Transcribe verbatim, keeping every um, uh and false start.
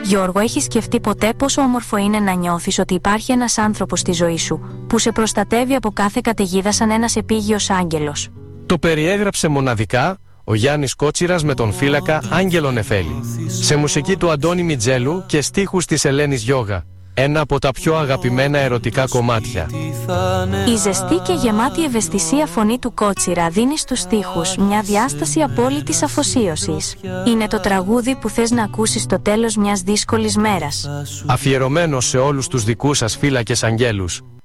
Γιώργο, έχεις σκεφτεί ποτέ πόσο όμορφο είναι να νιώθεις ότι υπάρχει ένας άνθρωπος στη ζωή σου, που σε προστατεύει από κάθε καταιγίδα σαν ένας επίγειος άγγελος? Το περιέγραψε μοναδικά ο Γιάννης Κότσιρας με τον φύλακα Άγγελο Νεφέλη, σε μουσική του Αντώνη Μιτζέλου και στίχους της Ελένης Γιώγα. Ένα από τα πιο αγαπημένα ερωτικά κομμάτια. Η ζεστή και γεμάτη ευαισθησία φωνή του Κότσιρα δίνει στους στίχους μια διάσταση απόλυτης αφοσίωσης. Είναι το τραγούδι που θες να ακούσεις στο τέλος μιας δύσκολης μέρας. Αφιερωμένο σε όλους τους δικούς σας φύλακες αγγέλους,